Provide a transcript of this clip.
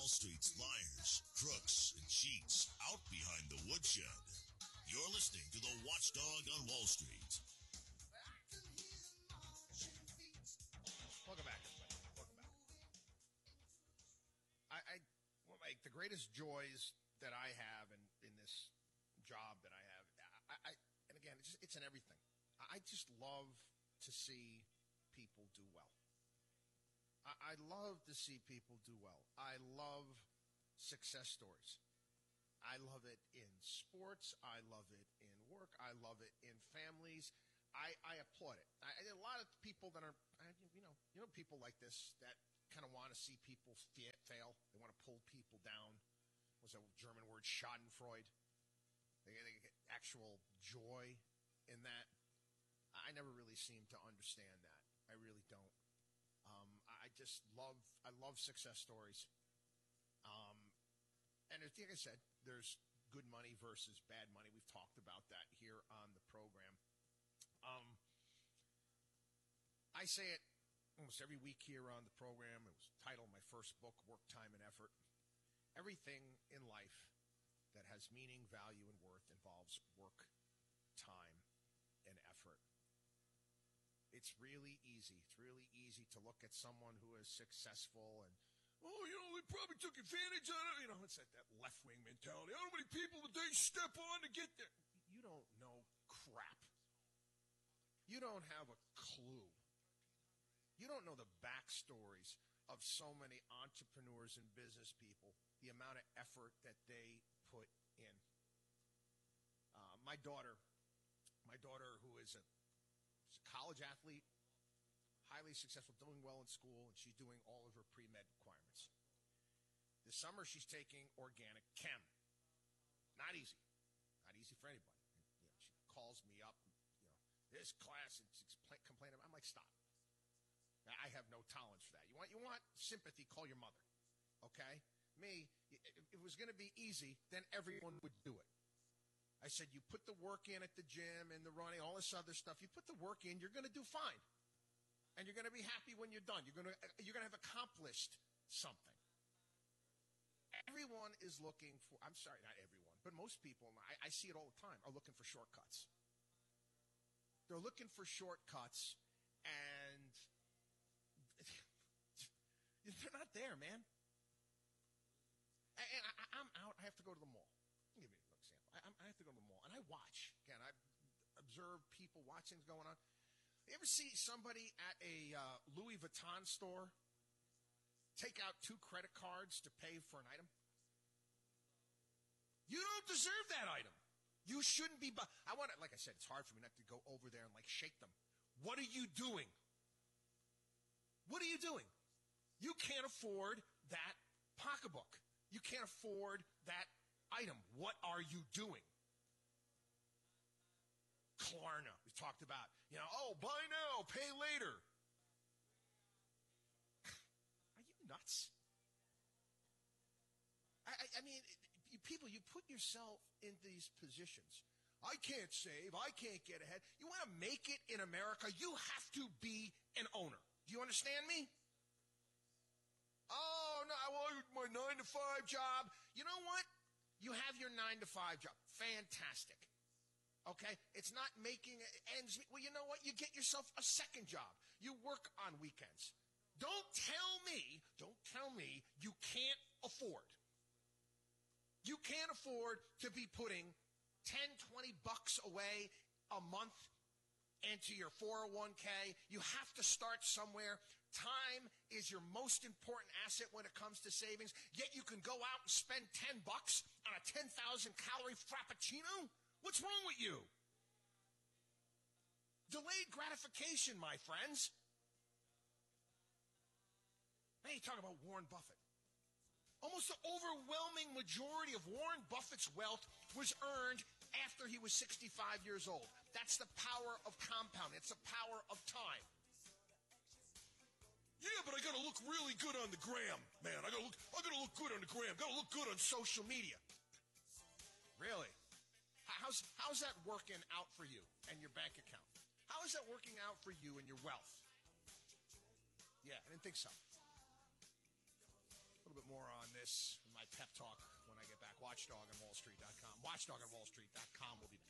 Wall Street's liars, crooks, and cheats out behind the woodshed. You're listening to the Watchdog on Wall Street. Welcome back, everybody. Welcome back. The greatest joys that I have in this job that I have, and again, it's in everything. I just love to see people do well. I love to see people do well. I love success stories. I love it in sports. I love it in work. I love it in families. I applaud it. A lot of people that are, people like this that kind of want to see people fail. They want to pull people down. What's that German word? Schadenfreude. They get actual joy in that. I never really seem to understand that. I really don't. I love success stories. And like I said, there's good money versus bad money. We've talked about that here on the program. I say it almost every week here on the program. It was titled my first book, Work, Time, and Effort. Everything in life that has meaning, value, and worth involves work, time, and effort. It's really easy. It's really easy to look at someone who is successful and, they probably took advantage of it. It's that left-wing mentality. How many people did they step on to get there? You don't know crap. You don't have a clue. You don't know the backstories of so many entrepreneurs and business people, the amount of effort that they put in. My daughter who is she's a college athlete, highly successful, doing well in school, and she's doing all of her pre-med requirements. This summer, she's taking organic chem. Not easy. Not easy for anybody. And, she calls me up, this class, and she's complaining. I'm like, stop. I have no tolerance for that. You want sympathy, call your mother. Okay? Me, if it was going to be easy, then everyone would do it. I said, you put the work in at the gym and the running, all this other stuff. You put the work in, you're going to do fine. And you're going to be happy when you're done. You're going to have accomplished something. Everyone is looking for, I'm sorry, not everyone, but most people, I see it all the time, are looking for shortcuts. They're looking for shortcuts, and they're not there, man. And I'm out. I have to go to the mall. I'll give you an example. I have to go to the mall, and I watch. Again, I observe people, watch things going on. You ever see somebody at a Louis Vuitton store take out 2 credit cards to pay for an item? You don't deserve that item. You shouldn't be. Like I said, it's hard for me not to go over there and shake them. What are you doing? What are you doing? You can't afford that pocketbook. You can't afford that item. What are you doing? Klarna, we talked about, buy now, pay later. Are you nuts? I mean, people, you put yourself in these positions. I can't save. I can't get ahead. You want to make it in America, you have to be an owner. Do you understand me? Oh, no, I want my 9-to-5 job. You know what? You have your 9-to-5 job. Fantastic. Okay? It's not making ends meet. Well, you know what? You get yourself a second job. You work on weekends. Don't tell me you can't afford. You can't afford to be putting $10-20 away a month into your 401k. You have to start somewhere. Time is your most important asset when it comes to savings. Yet you can go out and spend $10 on a 10,000-calorie Frappuccino? What's wrong with you? Delayed gratification, my friends. Now you talk about Warren Buffett. Almost the overwhelming majority of Warren Buffett's wealth was earned after he was 65 years old. That's the power of compounding. It's the power of time. Yeah, but I gotta look really good on the gram, man. I gotta look good on the gram. Gotta look good on social media. Really? How's that working out for you and your bank account? How is that working out for you and your wealth? Yeah, I didn't think so. A little bit more on this. this, my pep talk when I get back. WatchdogOnWallStreet.com. WatchdogOnWallStreet.com will be back.